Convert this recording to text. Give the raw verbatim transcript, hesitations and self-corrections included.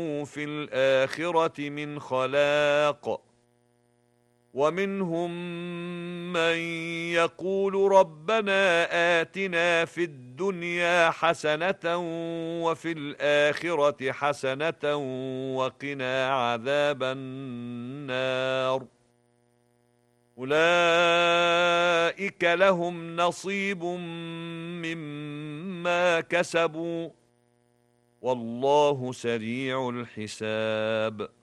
في الآخرة من خلاق ومنهم من يقول ربنا آتنا في الدنيا حسنة وفي الآخرة حسنة وقنا عذاب النار أولئك لهم نصيب مما كسبوا والله سريع الحساب